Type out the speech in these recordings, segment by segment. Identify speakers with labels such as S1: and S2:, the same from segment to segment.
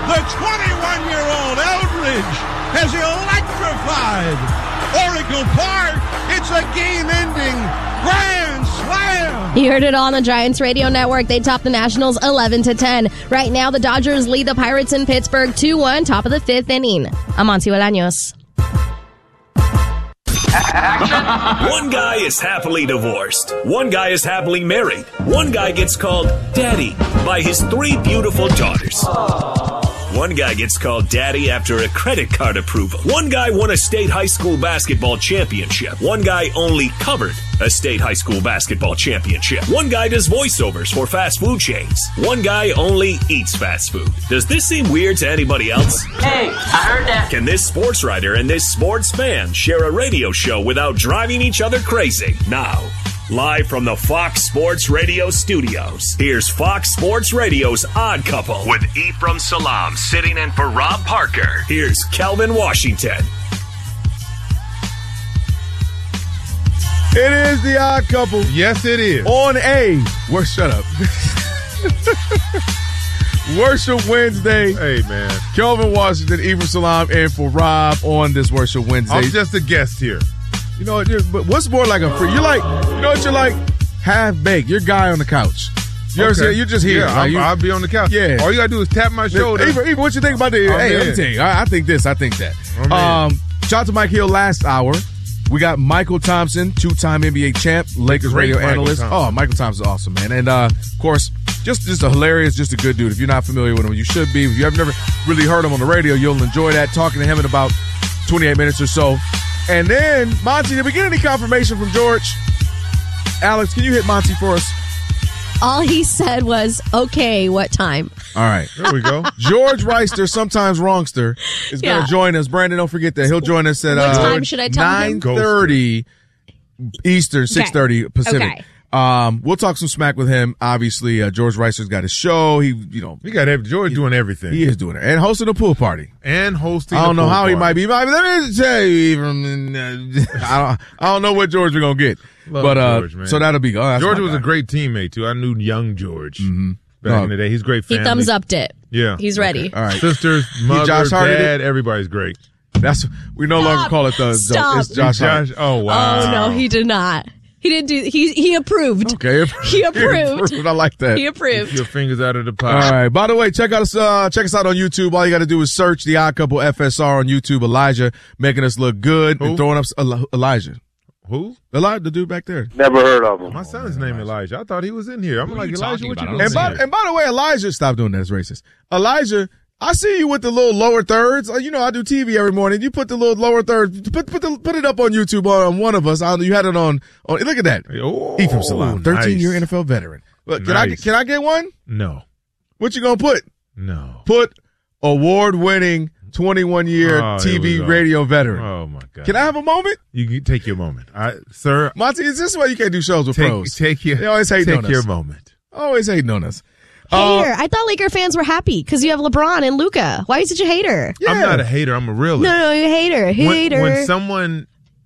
S1: The 21-year-old Eldridge has electrified Oracle Park. It's a game-ending grand slam.
S2: You heard it on the Giants radio network. They topped the Nationals 11-10. Right now, the Dodgers lead the Pirates in Pittsburgh 2-1, top of the fifth inning. I'm Monty Bolaños.
S3: One guy is happily divorced. One guy is happily married. One guy gets called Daddy by his 3 beautiful daughters. One guy gets called Daddy after a credit card approval. One guy won a state high school basketball championship. One guy only covered a state high school basketball championship. One guy does voiceovers for fast food chains. One guy only eats fast food. Does this seem weird to anybody else?
S4: Hey, I heard that.
S3: Can this sports writer and this sports fan share a radio show without driving each other crazy? Now, live from the Fox Sports Radio studios, here's Fox Sports Radio's Odd Couple with Ephraim Salam sitting in for Rob Parker. Here's Kelvin Washington.
S5: It is the Odd Couple.
S6: Yes, it is.
S5: On shut up. Worship Wednesday.
S6: Hey, man.
S5: Kelvin Washington, Ephraim Salam, in for Rob on this Worship Wednesday.
S6: I'm just a guest here.
S5: You know, but what's more like a free? You're like, you know what you're like? Half-baked. You're guy on the couch. You ever see? You're just here.
S6: Yeah, I'll be on the couch.
S5: Yeah.
S6: All you got to do is tap my shoulder.
S5: Ephraim, what you think about the Hey, let me tell you. I think this. I think that. Shout out to Mike Hill last hour. We got Michael Thompson, 2-time NBA champ, Lakers radio analyst. Oh, Michael Thompson's awesome, man. And, of course, just a hilarious, just a good dude. If you're not familiar with him, you should be. If you have never really heard him on the radio, you'll enjoy that, talking to him in about 28 minutes or so. And then, Monty, did we get any confirmation from George? Alex, can you hit Monty for us?
S2: All he said was, okay, what time?
S5: All right.
S6: There we go.
S5: George Reister, sometimes wrongster, is going to join us. Brandon, don't forget that. He'll join us at
S2: what time should I tell him?
S5: 9:30 Eastern, 6:30 Pacific.
S2: Okay.
S5: We'll talk some smack with him. Obviously, George Reister's got his show.
S6: We got George doing everything.
S5: He is doing it. And hosting a pool party.
S6: I
S5: don't know how he might be. Let me tell you, I don't know what George we're going to get.
S6: Love George, man.
S5: So that'll be
S6: George was a great teammate, too. I knew young George back in the day. He's a great family.
S2: He thumbs upped it.
S6: Yeah.
S2: He's ready.
S5: Okay. All right.
S6: Sisters, mother, dad, everybody's great.
S5: We no longer call it the
S2: Stop.
S5: It's Josh Hart.
S6: Oh, wow.
S2: Oh, no, he did not. He didn't do. He approved.
S5: Okay,
S2: he approved.
S5: I like that.
S2: He approved.
S6: Keep your fingers out of the pot.
S5: All right. By the way, check us out on YouTube. All you got to do is search the Odd Couple FSR on YouTube. Elijah making us look good and throwing up Elijah.
S6: Who?
S5: The dude back there.
S7: Never heard of him.
S6: My son's name Elijah. I thought he was in here. I'm like, Elijah, what you doing?
S5: And by the way, Elijah, stop doing that. It's racist. Elijah, I see you with the little lower thirds. You know, I do TV every morning. You put the little lower thirds. Put it up on YouTube on one of us. You had it on. Look at that.
S6: Oh,
S5: Ephraim Salam, 13-year NFL veteran. Look, can I get one?
S6: No.
S5: What you gonna put?
S6: No.
S5: Put award-winning 21-year TV radio veteran.
S6: Oh my God.
S5: Can I have a moment?
S6: You can take your moment, sir.
S5: Monty, is this why you can't do shows with pros?
S6: They
S5: always hating on us.
S6: Take your moment.
S5: Always hating on us.
S2: Hater. I thought Laker fans were happy because you have LeBron and Luka. Why are you such a hater?
S5: Yeah.
S6: I'm not a hater. I'm a realist.
S2: No, you're a hater. Hater.
S6: When someone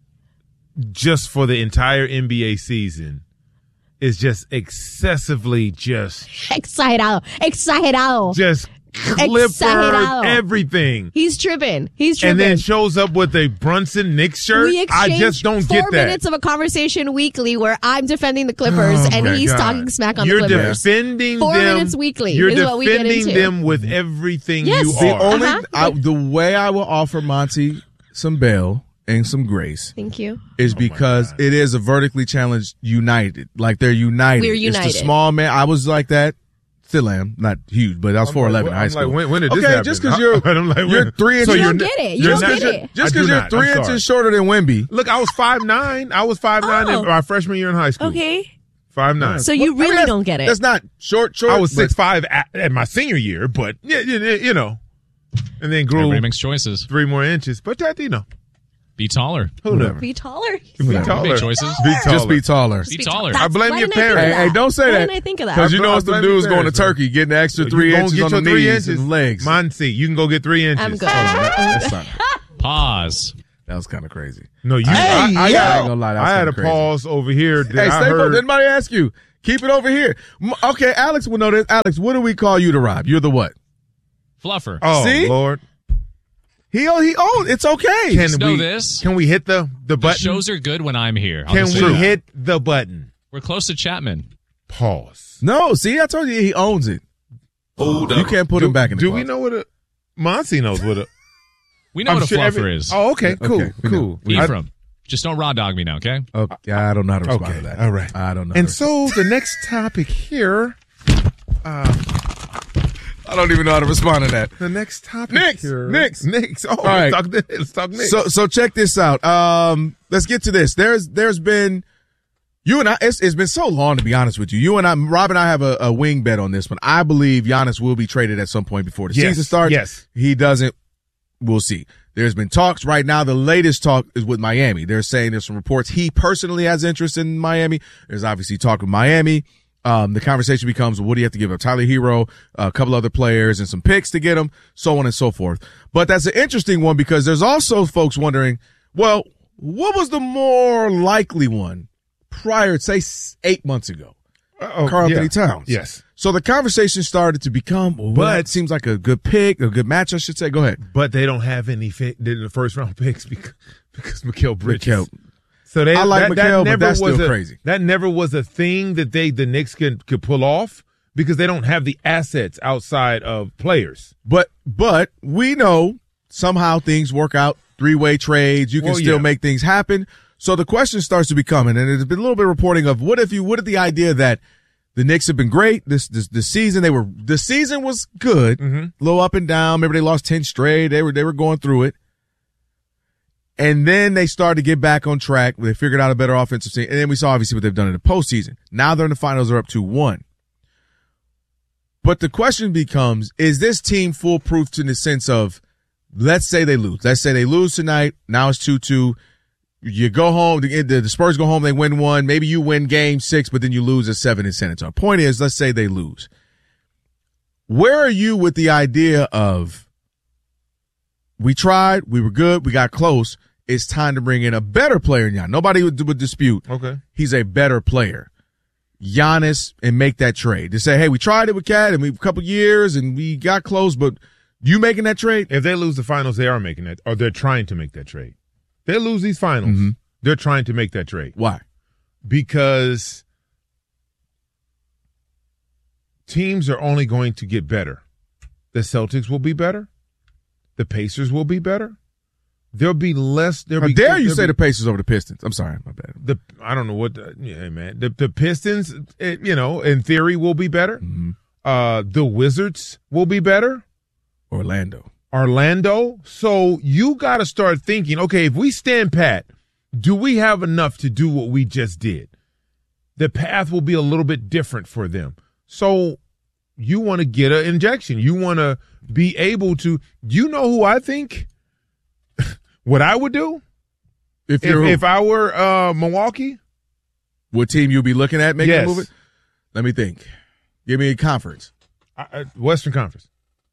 S6: just for the entire NBA season is just excessively just
S2: excited.
S6: Just Clippard, everything.
S2: He's tripping.
S6: And then shows up with a Brunson Knicks shirt. I just don't get that.
S2: 4 minutes of a conversation weekly where I'm defending the Clippers and he's talking smack on the Clippers.
S6: You're defending
S2: 4
S6: them.
S2: minutes weekly
S6: You're
S2: is what we get into.
S6: defending them with everything you
S5: are. The way I will offer Monty some bail and some grace.
S2: Thank you.
S5: Is because it is a vertically challenged United. Like they're united.
S2: We're united.
S5: It's the small man. I was like that. Still am. Not huge, but I was 4'11" in high school.
S6: Like, when did this happen?
S5: Just because you're 3 inches.
S2: So you don't get it. You don't get it.
S5: Just because you're 3 inches shorter than Wemby.
S6: Look, I was 5'9". I was 5'9" in my freshman year in high school.
S2: Okay.
S6: 5'9".
S2: So you really don't get it.
S5: That's not short.
S6: I was 6'5" at my senior year, but you know, and then grew.
S8: Everybody makes choices.
S6: 3 more inches, but
S8: be taller.
S5: Whatever.
S2: Be taller.
S6: Be taller.
S8: Make choices.
S5: Just be taller.
S8: Be taller.
S6: I blame your parents.
S5: Hey, don't say that.
S2: Why didn't I think of that?
S5: Because you know it's the dudes going to Turkey getting the extra 3 inches on the knees and legs.
S6: Monty, you can go get 3 inches.
S2: I'm good.
S5: That's not.
S8: Pause.
S5: That was kind of crazy.
S6: No, you.
S5: I ain't gonna lie.
S6: I had a pause over here.
S5: Hey, stay put. Did anybody ask you? Keep it over here. Okay, Alex will know this. Alex, what do we call you to Rob? You're the what?
S8: Fluffer.
S6: Oh,
S5: See?
S6: Lord.
S5: He it's okay.
S8: Just know this.
S6: Can we hit the
S8: The
S6: button?
S8: shows are good when I'm here.
S6: Can we hit the button?
S8: We're close to Chapman.
S6: Pause.
S5: No, see, I told you he owns it.
S3: Hold up.
S5: You can't put him back in the
S6: Do
S5: closet.
S6: we know what a Monty knows what a
S8: We know what a fluffer is.
S6: Oh, okay, cool,
S5: Okay, we know.
S6: cool.
S8: Ephraim. Just don't raw dog me now, okay?
S5: Oh, yeah, I don't know how to respond
S6: Okay,
S5: to that.
S6: all right.
S5: I don't know.
S6: And so the next topic here,
S5: I don't even know how to respond to that.
S6: the next topic
S5: Knicks,
S6: here.
S5: Knicks.
S6: Oh,
S5: right.
S6: let's talk Knicks.
S5: So check this out. Let's get to this. There's been you and I. It's been so long, to be honest with you. You and I, Rob and I, have a wing bet on this one. I believe Giannis will be traded at some point before the
S6: Yes,
S5: season starts.
S6: yes.
S5: He doesn't. We'll see. There's been talks right now. The latest talk is with Miami. They're saying there's some reports he personally has interest in Miami. There's obviously talk with Miami. The conversation becomes, what do you have to give up? Tyler Hero, a couple other players, and some picks to get him, so on and so forth. But that's an interesting one because there's also folks wondering, well, what was the more likely one prior, say, 8 months ago? Karl Anthony Towns.
S6: Yes.
S5: So the conversation started to become, well,
S6: But-
S5: it seems like a good pick, a good match, I should say. Go ahead.
S6: But they don't have any the first round picks because Mikal Bridges.
S5: Mikal.
S6: So
S5: I like Mikal, but
S6: never
S5: that's
S6: was
S5: still crazy.
S6: That never was a thing that the Knicks could pull off because they don't have the assets outside of players.
S5: But we know somehow things work out, three-way trades. You can
S6: Well,
S5: still
S6: yeah.
S5: make things happen. So the question starts to become, and there's been a little bit of reporting of what if the idea that the Knicks have been great this season. The season was good, a little up and down. Remember they lost 10 straight. They were going through it. And then they started to get back on track. They figured out a better offensive team. And then we saw obviously what they've done in the postseason. Now they're in the finals, they're up 2-1. But the question becomes, is this team foolproof in the sense of, let's say they lose. Let's say they lose tonight. Now it's 2-2. You go home, the Spurs go home, they win one. Maybe you win game 6, but then you lose at 7 in San Antonio. Point is, let's say they lose. Where are you with the idea of, we tried, we were good, we got close. It's time to bring in a better player than Giannis. Nobody would dispute.
S6: Okay.
S5: He's a better player. Giannis, and make that trade. To say, hey, we tried it with Cat and we a couple years and we got close, but you making that trade?
S6: If they lose the finals, they are making that, or they're trying to make that trade. They lose these finals. They're trying to make that trade.
S5: Why?
S6: Because teams are only going to get better. The Celtics will be better. The Pacers will be better. There'll be less.
S5: How dare you say the Pacers over the Pistons? I'm sorry, my bad.
S6: I don't know what. Yeah, man. The Pistons, in theory, will be better. The Wizards will be better. Orlando. So you got to start thinking, okay, if we stand pat, do we have enough to do what we just did? The path will be a little bit different for them. So you want to get an injection. You want to be able to, you know who I think what I would do? If I were Milwaukee?
S5: What team you'll be looking at making a
S6: Yes.
S5: move? Let me think. Give me a conference.
S6: Western Conference.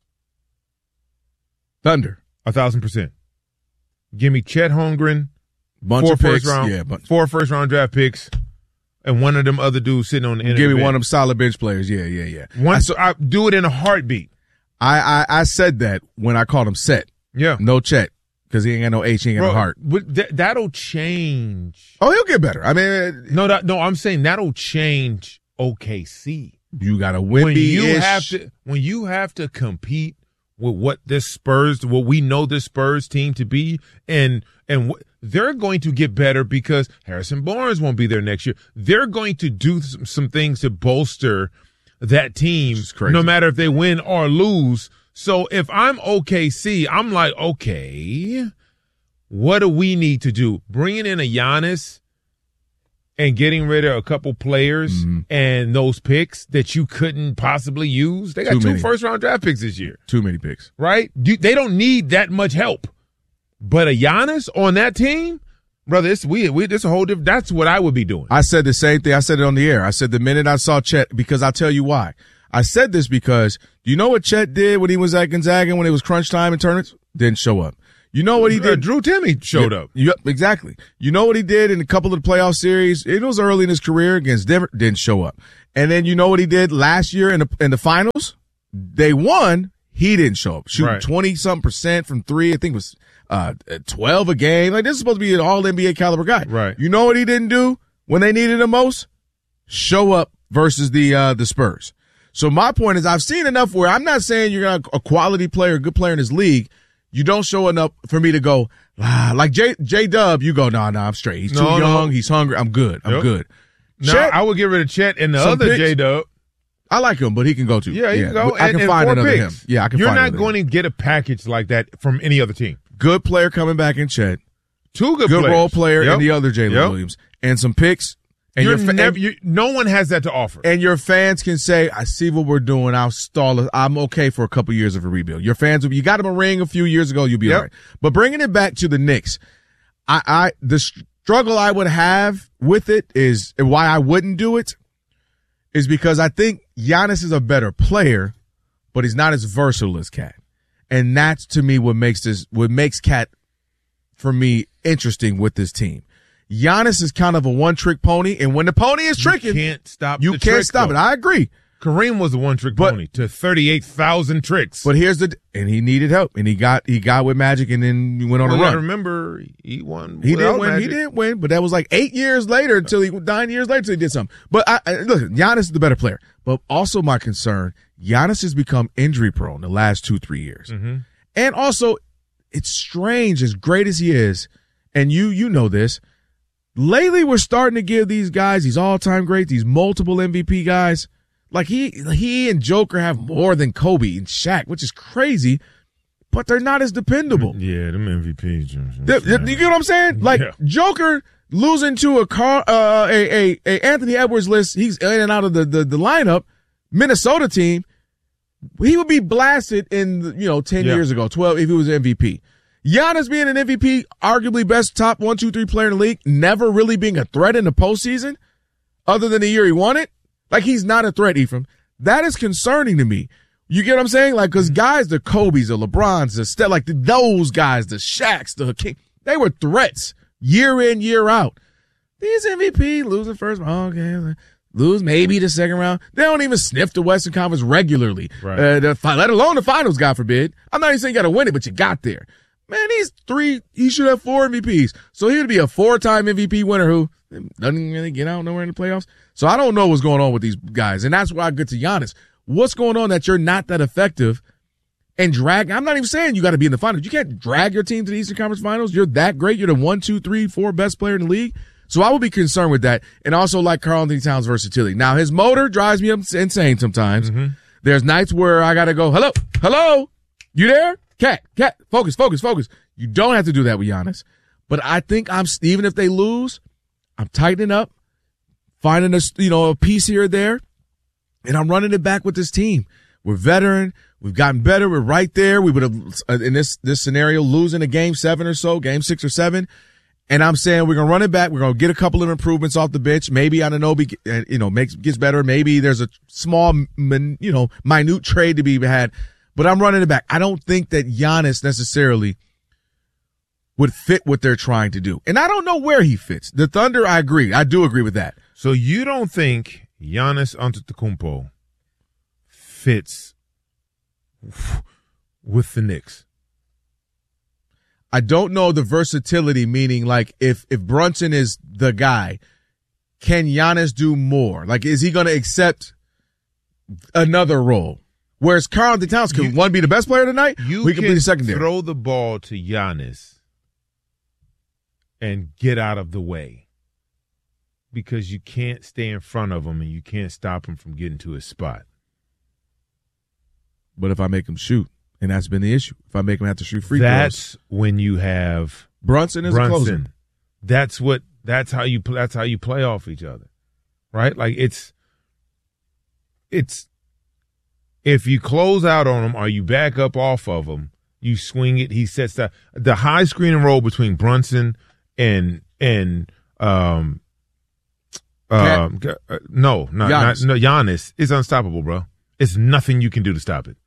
S5: Thunder.
S6: 1,000%. Give me Chet Holmgren,
S5: Bunch
S6: four
S5: of picks.
S6: four first round draft picks, and one of them other dudes sitting on the end.
S5: Give
S6: of
S5: me
S6: the
S5: one of
S6: bench.
S5: them solid bench players. Yeah.
S6: I do it in a heartbeat.
S5: I said that when I called him set.
S6: Yeah.
S5: No Chet. Because he ain't got no H, he ain't got no heart.
S6: But that'll change.
S5: Oh, he'll get better. I mean,
S6: No, I'm saying that'll change OKC.
S5: you got to win.
S6: When you have to compete with what we know this Spurs team to be, and they're going to get better because Harrison Barnes won't be there next year. They're going to do some things to bolster that team, no matter if they win or lose. So if I'm OKC, I'm like, okay, what do we need to do? Bringing in a Giannis and getting rid of a couple players and those picks that you couldn't possibly use. They got two first-round draft picks this year.
S5: Too many picks.
S6: Right? They don't need that much help. But a Giannis on that team, brother, this a whole different. That's what I would be doing.
S5: I said the same thing. I said it on the air. I said the minute I saw Chet, because I'll tell you why. I said this because do you know what Chet did when he was at Gonzaga when it was crunch time in tournaments? Didn't show up. You know what he did?
S6: Drew Timme showed up.
S5: Yep, exactly. You know what he did in a couple of the playoff series? It was early in his career against Denver. Didn't show up. And then you know what he did last year in the finals? They won. he didn't show up. Shooting 20-something% from three. I think it was 12 a game. Like, this is supposed to be an all-NBA caliber guy.
S6: Right.
S5: You know what he didn't do when they needed him most? Show up versus the Spurs. So my point is, I've seen enough where I'm not saying you're a quality player, a good player in this league. You don't show enough for me to go, like J-Dub, you go, no, I'm straight. He's too young. He's hungry. I'm good. I'm good.
S6: No, I would get rid of Chet and the other J-Dub.
S5: I like him, but he can go too.
S6: Yeah, he can go.
S5: I can find another him. Yeah, I can
S6: You're
S5: find
S6: not going to get a package like that from any other team.
S5: Good player coming back in Chet.
S6: Two good
S5: players.
S6: role
S5: player in the other Jalen Williams. And some picks. And
S6: no one has that to offer.
S5: And your fans can say, I see what we're doing. I'll stall it. I'm okay for a couple years of a rebuild. Your fans you got him a ring a few years ago, you'll be all right. But bringing it back to the Knicks, the struggle I would have with it is, and why I wouldn't do it, is because I think Giannis is a better player, but he's not as versatile as Cat. And that's, to me, what makes Cat, for me, interesting with this team. Giannis is kind of a one-trick pony, and when the pony is tricking,
S6: you can't stop
S5: it. I agree.
S6: Kareem was a one-trick pony to 38,000 tricks.
S5: But and he needed help, and he got with Magic, and then he went on a run.
S6: Remember, he won.
S5: He didn't win, but that was like 8 years later 9 years later until he did something. But look, Giannis is the better player. But also my concern, Giannis has become injury prone the last 2-3 years, and also it's strange, as great as he is, and you know this. Lately, we're starting to give these guys, these all-time greats, these multiple MVP guys, like he and Joker have more than Kobe and Shaq, which is crazy, but they're not as dependable.
S6: Yeah, them MVPs.
S5: You get what I'm saying? Like, Joker losing to a Anthony Edwards list, he's in and out of the lineup, Minnesota team, he would be blasted in 10 years ago, 12 if he was MVP. Giannis being an MVP, arguably best top 1, 2, 3 player in the league, never really being a threat in the postseason, other than the year he won it. Like, he's not a threat, Ephraim. That is concerning to me. You get what I'm saying? Like, because guys, the Kobe's, the LeBrons, the Steph, like those guys, the Shaqs, the King, they were threats year in, year out. These MVP losing first round, okay, lose maybe the second round. They don't even sniff the Western Conference regularly, let alone the finals, God forbid. I'm not even saying you got to win it, but you got there. Man, he should have 4 MVPs. So he would be a 4-time MVP winner who doesn't really get out nowhere in the playoffs. So I don't know what's going on with these guys. And that's why I get to Giannis. What's going on that you're not that effective and I'm not even saying you got to be in the finals. You can't drag your team to the Eastern Conference Finals. You're that great. You're the 1, 2, 3, 4 best player in the league. So I would be concerned with that. And also like Karl-Anthony Towns' versatility. Now, his motor drives me insane sometimes. There's nights where I got to go, hello, you there? Cat, focus. You don't have to do that with Giannis. But I think even if they lose, I'm tightening up, finding a piece here or there, and I'm running it back with this team. We're veteran. We've gotten better. We're right there. We would have, in this scenario, losing a game 7 or so, game 6 or 7. And I'm saying we're going to run it back. We're going to get a couple of improvements off the bench. Maybe Anunoby, gets better. Maybe there's a small, minute trade to be had. But I'm running it back. I don't think that Giannis necessarily would fit what they're trying to do. And I don't know where he fits. The Thunder, I agree. I do agree with that.
S6: So you don't think Giannis Antetokounmpo fits with the Knicks?
S5: I don't know the versatility, meaning like if Brunson is the guy, can Giannis do more? Like, is he going to accept another role? Whereas Karl-Anthony Towns can one be the best player tonight, we can be the secondary.
S6: Throw the ball to Giannis and get out of the way because you can't stay in front of him and you can't stop him from getting to his spot.
S5: But if I make him shoot, and that's been the issue, if I make him have to shoot free
S6: throws, that's when you have
S5: Brunson as a closer.
S6: That's how you play off each other, right? Like it's. If you close out on him or you back up off of him, you swing it. He sets the high screen and roll between Brunson and Giannis is unstoppable, bro. It's nothing you can do to stop it.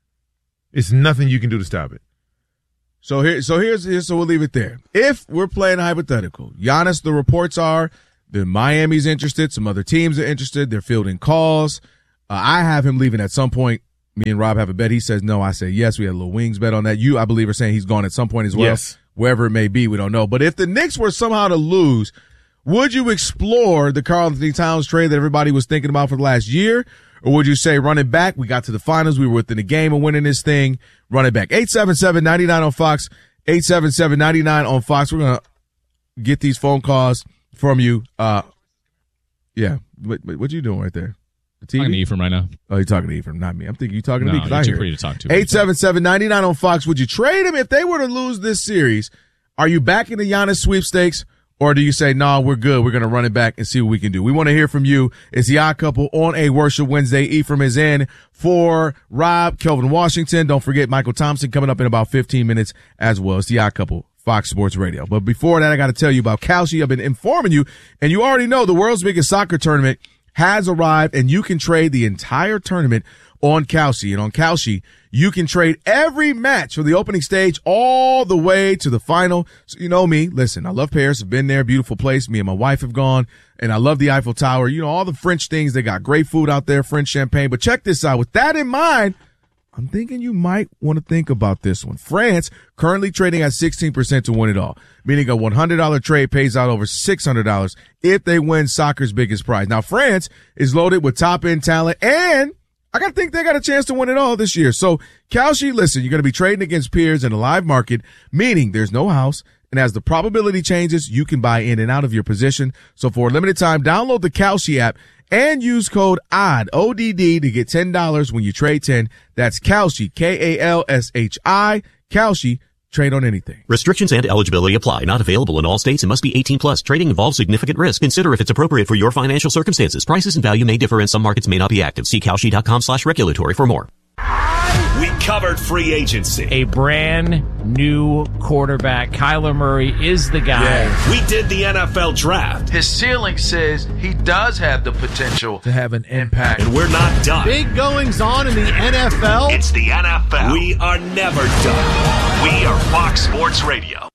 S5: So we'll leave it there. If we're playing hypothetical, Giannis, the reports are that Miami's interested, some other teams are interested. They're fielding calls. I have him leaving at some point Me and Rob have a bet. He says no. I say yes. We had a little wings bet on that. You, I believe, are saying he's gone at some point as well.
S6: Yes.
S5: Wherever it may be, we don't know. But if the Knicks were somehow to lose, would you explore the Karl-Anthony Towns trade that everybody was thinking about for the last year? Or would you say run it back? We got to the finals. We were within a game of winning this thing. Run it back. 877-99 on Fox. 877-99 on Fox. We're going to get these phone calls from you. Yeah. What you doing right there? The TV?
S8: I'm talking to Ephraim right now.
S5: Oh, you're talking to Ephraim, not me. I'm thinking you're talking to me because I
S8: hear
S5: hear
S8: too pretty to talk to.
S5: 877-99 on Fox. Would you trade him if they were to lose this series? Are you backing the Giannis sweepstakes, or do you say, no, we're good, we're going to run it back and see what we can do? We want to hear from you. It's the Odd Couple on a Worship Wednesday. Ephraim is in for Rob, Kelvin Washington. Don't forget Michael Thompson coming up in about 15 minutes as well. It's the Odd Couple, Fox Sports Radio. But before that, I got to tell you about Kalshi. I've been informing you, and you already know the world's biggest soccer tournament has arrived, and you can trade the entire tournament on Kalshi. And on Kalshi, you can trade every match from the opening stage all the way to the final. So you know me. Listen, I love Paris. I've been there. Beautiful place. Me and my wife have gone, and I love the Eiffel Tower. You know, all the French things. They got great food out there, French champagne. But check this out. With that in mind, I'm thinking you might want to think about this one. France currently trading at 16% to win it all, meaning a $100 trade pays out over $600 if they win soccer's biggest prize. Now, France is loaded with top-end talent, and I got to think they got a chance to win it all this year. So, Kalshi, listen, you're going to be trading against peers in a live market, meaning there's no house. And as the probability changes, you can buy in and out of your position. So for a limited time, download the Kalshi app and use code ODD, ODD, to get $10 when you trade 10. That's Kalshi, Kalshi, Kalshi. Trade on anything.
S4: Restrictions and eligibility apply. Not available in all states and must be 18 plus. Trading involves significant risk. Consider if it's appropriate for your financial circumstances. Prices and value may differ and some markets may not be active. See Kalshi.com/regulatory for more.
S3: We covered free agency.
S7: A brand new quarterback. Kyler Murray is the guy.
S3: Yeah. We did the NFL draft.
S9: His ceiling says he does have the potential
S6: to have an impact.
S3: And we're not done.
S10: Big goings on in the NFL.
S3: It's the NFL. We are never done. We are Fox Sports Radio.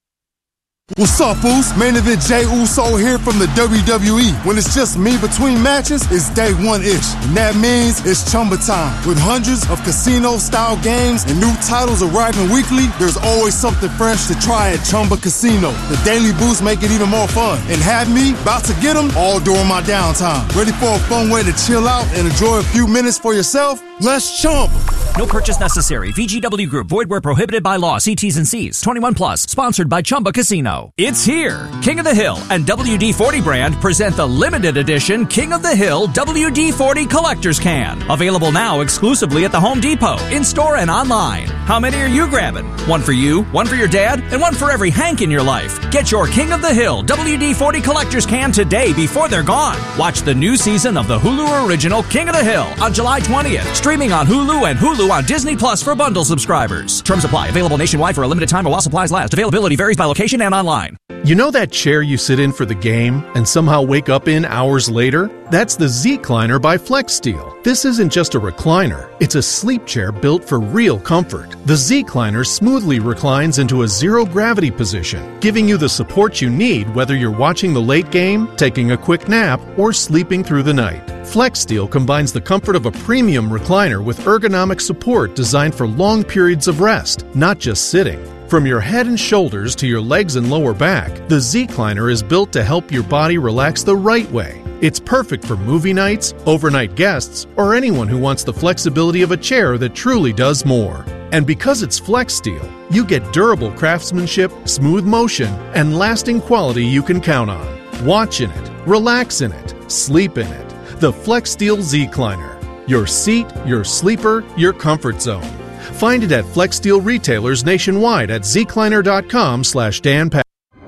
S11: What's up, Foos? Main event Jey Uso here from the WWE. When it's just me between matches, it's day one-ish. And that means it's Chumba time. With hundreds of casino-style games and new titles arriving weekly, there's always something fresh to try at Chumba Casino. The daily boosts make it even more fun. And have me about to get them all during my downtime. Ready for a fun way to chill out and enjoy a few minutes for yourself? Let's Chumba.
S12: No purchase necessary. VGW Group. Void where prohibited by law. See T's and C's. 21 plus. Sponsored by Chumba Casino. It's here. King of the Hill and WD-40 brand present the limited edition King of the Hill WD-40 Collector's Can. Available now exclusively at the Home Depot, in-store and online. How many are you grabbing? One for you, one for your dad, and one for every Hank in your life. Get your King of the Hill WD-40 Collector's Can today before they're gone. Watch the new season of the Hulu original King of the Hill on July 20th. Streaming on Hulu and Hulu on Disney Plus for bundle subscribers. Terms apply. Available nationwide for a limited time while supplies last. Availability varies by location and online.
S13: You know that chair you sit in for the game and somehow wake up in hours later? That's the Zecliner by FlexSteel. This isn't just a recliner. It's a sleep chair built for real comfort. The Zecliner smoothly reclines into a zero-gravity position, giving you the support you need whether you're watching the late game, taking a quick nap, or sleeping through the night. FlexSteel combines the comfort of a premium recliner with ergonomic support designed for long periods of rest, not just sitting. From your head and shoulders to your legs and lower back, the Zecliner is built to help your body relax the right way. It's perfect for movie nights, overnight guests, or anyone who wants the flexibility of a chair that truly does more. And because it's FlexSteel, you get durable craftsmanship, smooth motion, and lasting quality you can count on. Watch in it, relax in it, sleep in it. The FlexSteel Zecliner. Your seat, your sleeper, your comfort zone. Find it at FlexSteel retailers nationwide at Zecliner.com/Dan.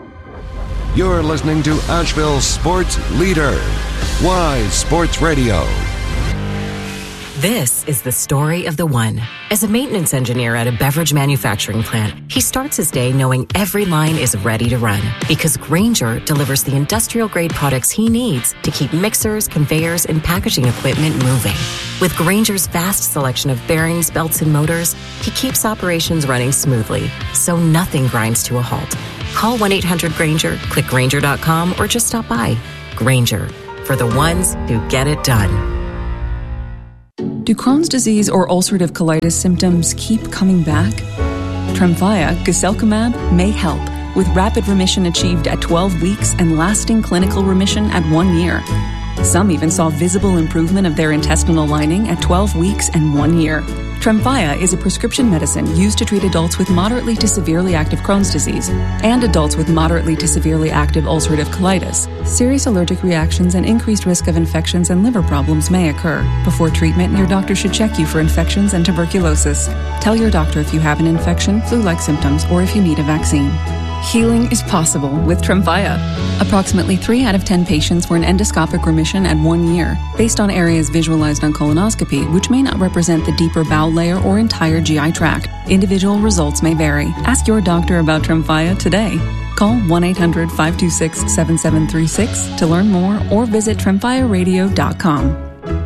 S14: You're listening to Asheville's sports leader, Wise Sports Radio.
S15: This is the story of the one. As a maintenance engineer at a beverage manufacturing plant, he starts his day knowing every line is ready to run because Grainger delivers the industrial-grade products he needs to keep mixers, conveyors, and packaging equipment moving. With Grainger's vast selection of bearings, belts, and motors, he keeps operations running smoothly, so nothing grinds to a halt. Call 1-800-GRAINGER, click Grainger.com, or just stop by. Grainger, for the ones who get it done.
S16: Do Crohn's disease or ulcerative colitis symptoms keep coming back? Tremfya, guselkumab, may help, with rapid remission achieved at 12 weeks and lasting clinical remission at 1 year. Some even saw visible improvement of their intestinal lining at 12 weeks and 1 year. Tremfya is a prescription medicine used to treat adults with moderately to severely active Crohn's disease and adults with moderately to severely active ulcerative colitis. Serious allergic reactions and increased risk of infections and liver problems may occur. Before treatment, your doctor should check you for infections and tuberculosis. Tell your doctor if you have an infection, flu-like symptoms, or if you need a vaccine. Healing is possible with Tremfya. Approximately 3 out of 10 patients were in endoscopic remission at 1 year, based on areas visualized on colonoscopy, which may not represent the deeper bowel layer or entire GI tract. Individual results may vary. Ask your doctor about Tremfya today. Call 1-800-526-7736 to learn more or visit TremfyaRadio.com.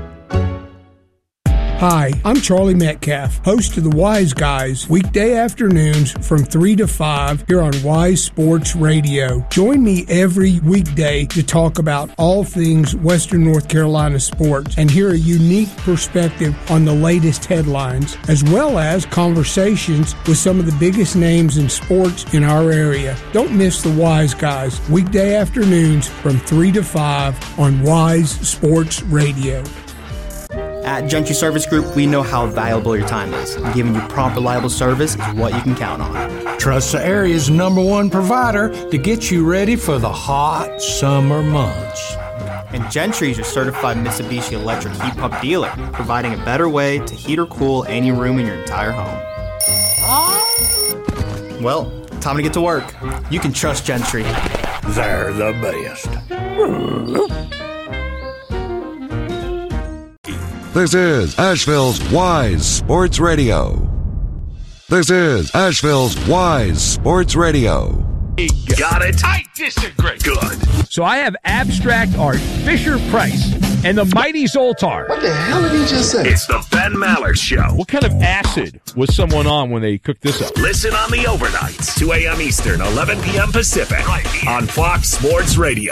S17: Hi, I'm Charlie Metcalf, host of The Wise Guys, weekday afternoons from 3 to 5 here on Wise Sports Radio. Join me every weekday to talk about all things Western North Carolina sports and hear a unique perspective on the latest headlines, as well as conversations with some of the biggest names in sports in our area. Don't miss The Wise Guys, weekday afternoons from 3 to 5 on Wise Sports Radio.
S18: At Gentry Service Group, we know how valuable your time is. Giving you prompt, reliable service is what you can count on.
S19: Trust the area's #1 provider to get you ready for the hot summer months.
S18: And Gentry is your certified Mitsubishi Electric heat pump dealer, providing a better way to heat or cool any room in your entire home. Well, time to get to work. You can trust Gentry.
S19: They're the best.
S14: This is Asheville's Wise Sports Radio. This is Asheville's Wise Sports Radio.
S3: Got it?
S20: I disagree.
S3: Good.
S20: So I have abstract art, Fisher-Price, and the mighty Zoltar.
S3: What the hell did he just say? It's the Ben Maller Show.
S20: What kind of acid was someone on when they cooked this up?
S3: Listen on the overnights, 2 a.m. Eastern, 11 p.m. Pacific, right here on Fox Sports Radio.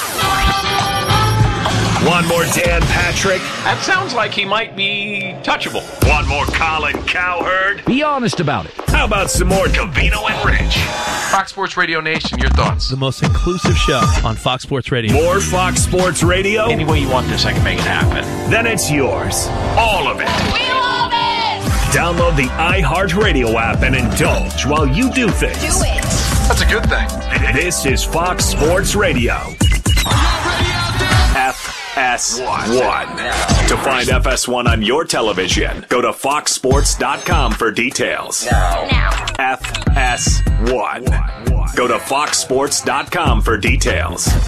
S3: One more Dan Patrick.
S21: That sounds like he might be touchable.
S3: One more Colin Cowherd.
S20: Be honest about it.
S3: How about some more Covino and Rich?
S9: Fox Sports Radio Nation, your thoughts?
S22: The most inclusive show on Fox Sports Radio.
S3: More Fox Sports Radio?
S21: Any way you want this, I can make it happen.
S3: Then it's yours. All of it.
S23: We love it!
S3: Download the iHeartRadio app and indulge while you do things.
S23: Do it.
S9: That's a good thing.
S3: This is Fox Sports Radio. FS1. To find FS1 on your television, go to foxsports.com for details.
S23: Now.
S3: FS1. Go to foxsports.com for details.